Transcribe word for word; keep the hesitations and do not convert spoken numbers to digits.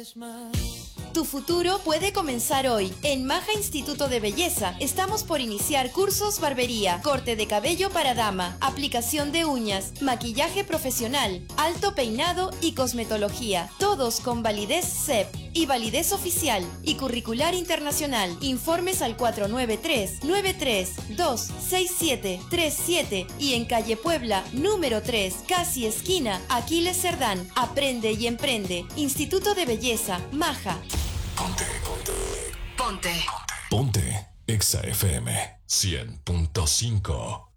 Tu futuro puede comenzar hoy. En Maja Instituto de Belleza estamos por iniciar cursos barbería, corte de cabello para dama, aplicación de uñas, maquillaje profesional, alto peinado y cosmetología. Todos con validez C E P y validez oficial y curricular internacional. Informes al cuatro nueve tres, nueve tres dos, seis siete tres siete y en calle Puebla, número tres, casi esquina, Aquiles Cerdán. Aprende y emprende. Instituto de Belleza, Maja. Ponte, ponte, Ponte. ponte. Exa F M cien punto cinco.